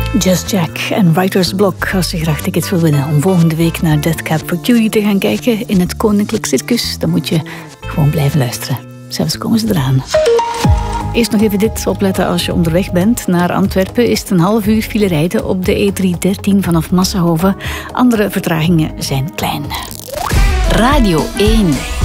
Just Jack en Writer's Block. Als je graag tickets wil winnen om volgende week naar Death Cab for Cutie te gaan kijken in het Koninklijk Circus, dan moet je gewoon blijven luisteren. Zelfs komen ze eraan. Eerst nog even dit opletten als je onderweg bent. Naar Antwerpen is het een half uur file rijden op de E313 vanaf Massenhoven. Andere vertragingen zijn klein. Radio 1.